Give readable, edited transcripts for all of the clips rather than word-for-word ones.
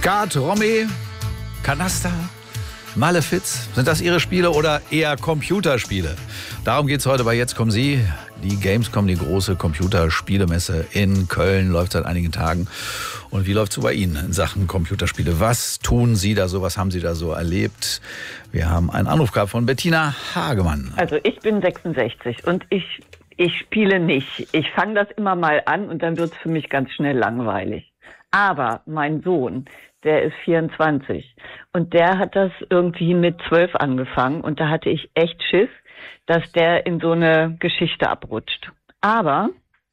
Skat, Romy, Kanaster, Malefiz. Sind das Ihre Spiele oder eher Computerspiele? Darum geht es heute bei Jetzt kommen Sie. Die Gamescom, die große Computerspielemesse in Köln, läuft seit einigen Tagen. Und wie läuft es so bei Ihnen in Sachen Computerspiele? Was tun Sie da so? Was haben Sie da so erlebt? Wir haben einen Anruf gehabt von Bettina Hagemann. Also ich bin 66 und ich spiele nicht. Ich fange das immer mal an und dann wird es für mich ganz schnell langweilig. Aber mein Sohn, der ist 24 und der hat das irgendwie mit 12 angefangen und da hatte ich echt Schiss, dass der in so eine Geschichte abrutscht. Aber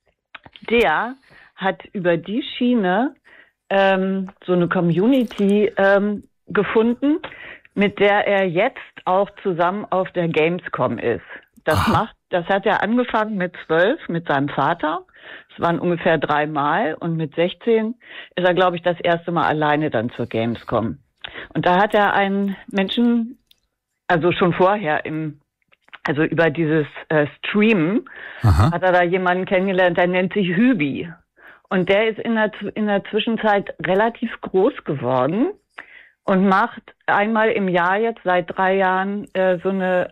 der hat über die Schiene so eine Community gefunden, mit der er jetzt auch zusammen auf der Gamescom ist. Das hat er angefangen mit 12 mit seinem Vater. Es waren ungefähr 3 Mal und mit 16 ist er, glaube ich, das erste Mal alleine dann zur Gamescom. Und da hat er einen Menschen, also schon vorher also über dieses Streamen, hat er da jemanden kennengelernt, der nennt sich Hübi. Und der ist in der Zwischenzeit relativ groß geworden und macht einmal im Jahr jetzt seit 3 Jahren so ein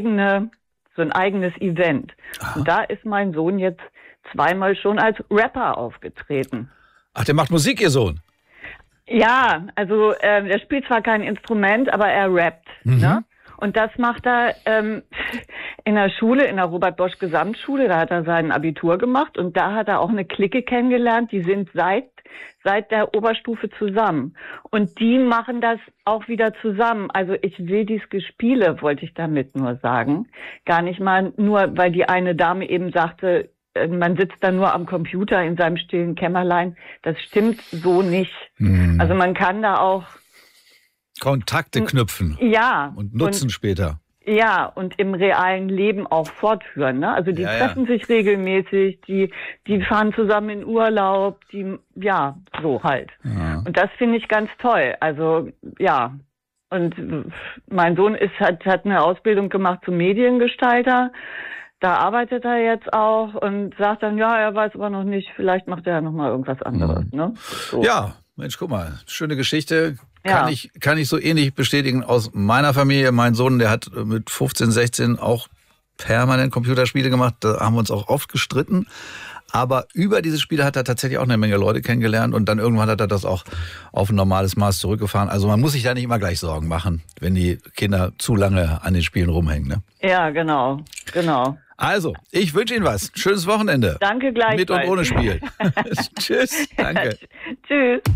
eigenes Event. Aha. Und da ist mein Sohn jetzt 2-mal schon als Rapper aufgetreten. Ach, der macht Musik, Ihr Sohn? Ja, also er spielt zwar kein Instrument, aber er rappt. Ne? Und das macht er in der Schule, in der Robert-Bosch-Gesamtschule. Da hat er sein Abitur gemacht und da hat er auch eine Clique kennengelernt. Die sind seit der Oberstufe zusammen. Und die machen das auch wieder zusammen. Also ich will dieses Gespiele, wollte ich damit nur sagen. Gar nicht mal nur, weil die eine Dame eben sagte, man sitzt da nur am Computer in seinem stillen Kämmerlein. Das stimmt so nicht. Also man kann da auch Kontakte knüpfen. Ja. Und nutzen später. Ja, und im realen Leben auch fortführen. Ne? Also die treffen sich regelmäßig, die fahren zusammen in Urlaub, so halt. Ja. Und das finde ich ganz toll. Also, ja. Und mein Sohn hat eine Ausbildung gemacht zum Mediengestalter. Da arbeitet er jetzt auch und sagt dann, ja, er weiß aber noch nicht, vielleicht macht er ja noch mal irgendwas anderes. Ne? So. Ja, Mensch, guck mal, schöne Geschichte. Kann ich so ähnlich bestätigen aus meiner Familie. Mein Sohn, der hat mit 15, 16 auch permanent Computerspiele gemacht. Da haben wir uns auch oft gestritten. Aber über diese Spiele hat er tatsächlich auch eine Menge Leute kennengelernt. Und dann irgendwann hat er das auch auf ein normales Maß zurückgefahren. Also man muss sich da nicht immer gleich Sorgen machen, wenn die Kinder zu lange an den Spielen rumhängen. Ne? Ja, genau. Also, ich wünsche Ihnen was. Schönes Wochenende. Danke gleichfalls. Mit und ohne Spiel. Tschüss. Danke. Tschüss.